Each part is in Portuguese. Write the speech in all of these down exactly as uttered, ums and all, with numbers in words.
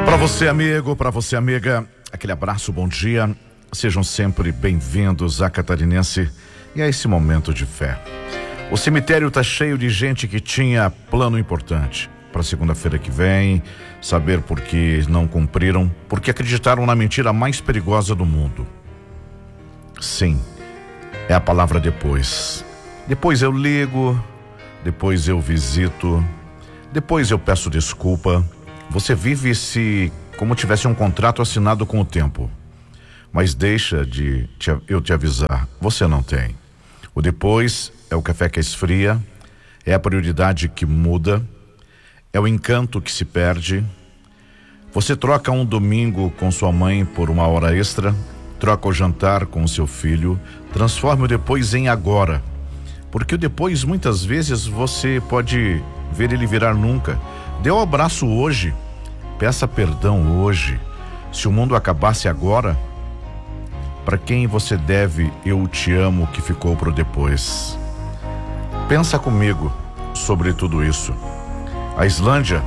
Para você, amigo, para você, amiga, aquele abraço, bom dia. Sejam sempre bem-vindos à Catarinense e a esse momento de fé. O cemitério está cheio de gente que tinha plano importante para segunda-feira que vem, saber por que não cumpriram, porque acreditaram na mentira mais perigosa do mundo. Sim, é a palavra depois. Depois eu ligo, depois eu visito, depois eu peço desculpa. Você vive se como tivesse um contrato assinado com o tempo. Mas deixa de te, eu te avisar, você não tem. O depois é o café que esfria, é a prioridade que muda, é o encanto que se perde. Você troca um domingo com sua mãe por uma hora extra, troca o jantar com o seu filho, transforma o depois em agora. Porque o depois muitas vezes você pode ver ele virar nunca. Dê um abraço hoje, peça perdão hoje. Se o mundo acabasse agora, para quem você deve eu te amo que ficou pro depois? Pensa comigo sobre tudo isso. A Islândia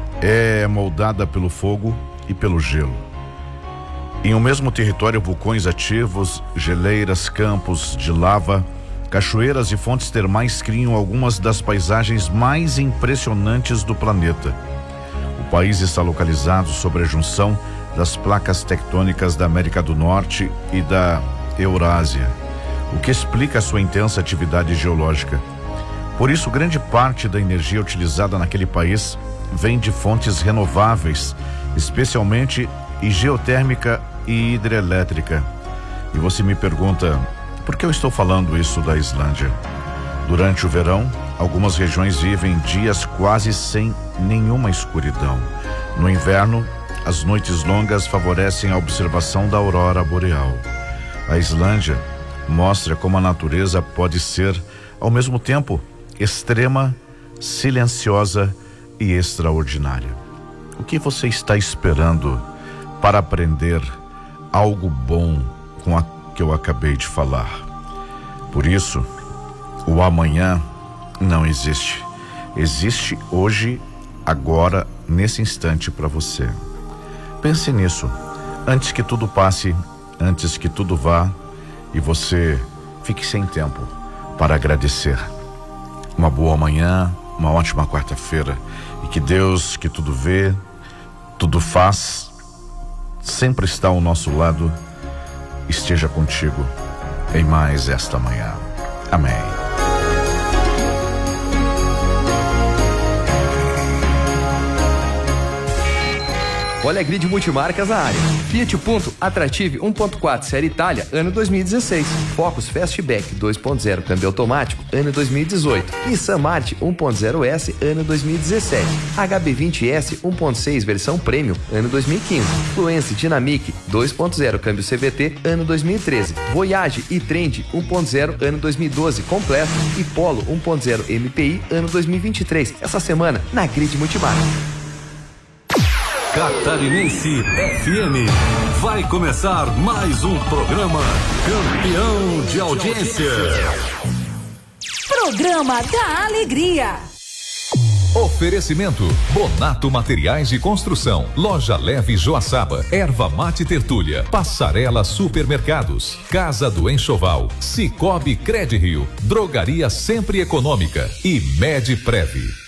é moldada pelo fogo e pelo gelo. Em um mesmo território, vulcões ativos, geleiras, campos de lava, cachoeiras e fontes termais criam algumas das paisagens mais impressionantes do planeta. O país está localizado sobre a junção das placas tectônicas da América do Norte e da Eurásia, o que explica a sua intensa atividade geológica. Por isso, grande parte da energia utilizada naquele país vem de fontes renováveis, especialmente geotérmica e hidrelétrica. E você me pergunta, por que eu estou falando isso da Islândia? Durante o verão, algumas regiões vivem dias quase sem nenhuma escuridão. No inverno, as noites longas favorecem a observação da aurora boreal. A Islândia mostra como a natureza pode ser, ao mesmo tempo, extrema, silenciosa e extraordinária. O que você está esperando para aprender algo bom com a que eu acabei de falar? Por isso, o amanhã não existe. Existe hoje, agora, nesse instante para você. Pense nisso, antes que tudo passe, antes que tudo vá e você fique sem tempo para agradecer. Uma boa manhã, uma ótima quarta-feira e que Deus, que tudo vê, tudo faz, sempre está ao nosso lado, esteja contigo em mais esta manhã. Amém. Olha a grid multimarcas na área. Fiat Punto Attractive um ponto quatro série Itália, ano dois mil e dezesseis. Focus Fastback dois ponto zero câmbio automático, ano dois mil e dezoito. Nissan March um ponto zero S, ano dois mil e dezessete. H B vinte S um ponto seis versão Premium, ano dois mil e quinze. Fluence Dynamic dois ponto zero câmbio C V T, ano dois mil e treze. Voyage e Trend um ponto zero, ano dois mil e doze, completo. E Polo um ponto zero M P I, ano dois mil e vinte e três. Essa semana, na grid multimarcas. Catarinense F M. Vai começar mais um programa campeão de audiência. Programa da Alegria. Oferecimento: Bonato Materiais de Construção, Loja Leve Joaçaba, Erva Mate Tertúlia, Passarela Supermercados, Casa do Enxoval, Cicobi Credirio, Drogaria Sempre Econômica e Medprev.